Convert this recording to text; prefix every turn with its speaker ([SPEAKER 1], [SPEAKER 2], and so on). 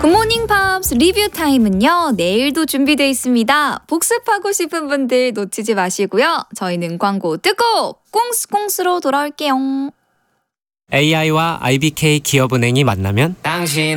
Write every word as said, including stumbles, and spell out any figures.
[SPEAKER 1] 굿모닝 팝스 리뷰 타임은요, 내일도 준비되어 있습니다. 복습하고 싶은 분들 놓치지 마시고요. 저희는 광고 듣고 꽁스꽁스로 돌아올게요.
[SPEAKER 2] 에이아이와 아이비케이 기업은행이 만나면
[SPEAKER 3] 당신